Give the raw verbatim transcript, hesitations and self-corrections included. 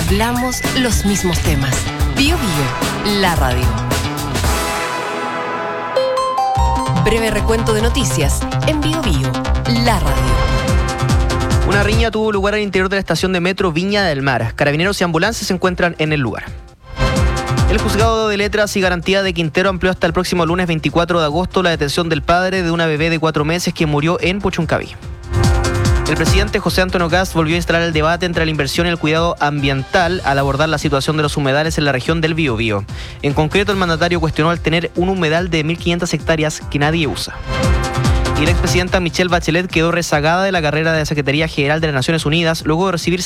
Hablamos los mismos temas. Bio Bio, la radio. Breve recuento de noticias en Bio Bio, la radio. Una riña tuvo lugar al interior de la estación de metro Viña del Mar. Carabineros y ambulancias se encuentran en el lugar. El Juzgado de Letras y Garantía de Quintero amplió hasta el próximo lunes veinticuatro de agosto la detención del padre de una bebé de cuatro meses que murió en Puchuncaví. El presidente José Antonio Kast volvió a instalar el debate entre la inversión y el cuidado ambiental al abordar la situación de los humedales en la región del Biobío. En concreto, el mandatario cuestionó el tener un humedal de mil quinientas hectáreas que nadie usa. Y la expresidenta Michelle Bachelet quedó rezagada de la carrera de la Secretaría General de las Naciones Unidas luego de recibir